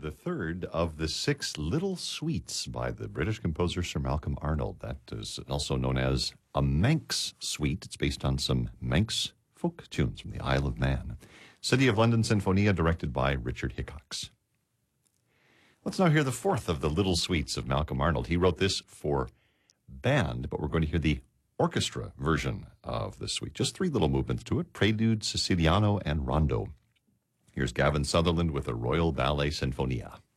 the third of the 6 little suites by the British composer Sir Malcolm Arnold. That is also known as a Manx suite. It's based on some Manx folk tunes from the Isle of Man. City of London Sinfonia, directed by Richard Hickox. Let's now hear the fourth of the little suites of Malcolm Arnold. He wrote this for band, but we're going to hear the orchestra version of the suite. Just 3 little movements to it: Prelude, Siciliano, and Rondo. Here's Gavin Sutherland with the Royal Ballet Sinfonia.